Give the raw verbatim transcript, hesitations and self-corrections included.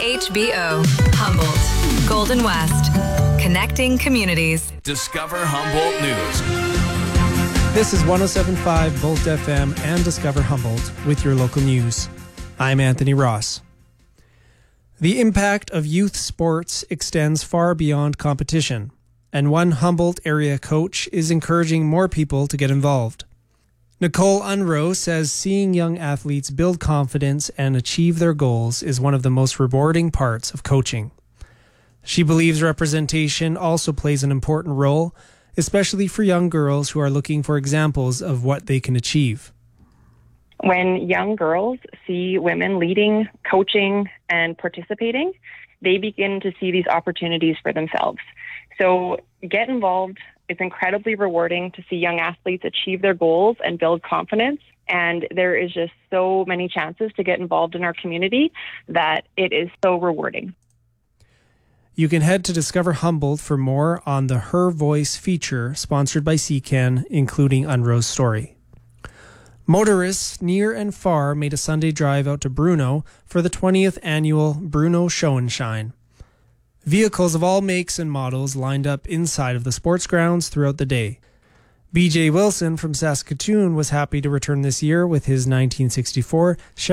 H B O, Humboldt, Golden West, connecting communities. Discover Humboldt News. This is one oh seven point five Volt F M and Discover Humboldt with your local news. I'm Anthony Ross. The impact of youth sports extends far beyond competition, and one Humboldt area coach is encouraging more people to get involved. Nicole Unroe says seeing young athletes build confidence and achieve their goals is one of the most rewarding parts of coaching. She believes representation also plays an important role, especially for young girls who are looking for examples of what they can achieve. When young girls see women leading, coaching, and participating, they begin to see these opportunities for themselves. So get involved. It's incredibly rewarding to see young athletes achieve their goals and build confidence. And there is just so many chances to get involved in our community that it is so rewarding. You can head to Discover Humboldt for more on the Her Voice feature sponsored by C C A N, including Unroe's story. Motorists near and far made a Sunday drive out to Bruno for the twentieth annual Bruno Show and Shine. Vehicles of all makes and models lined up inside of the sports grounds throughout the day. B J Wilson from Saskatoon was happy to return this year with his nineteen sixty-four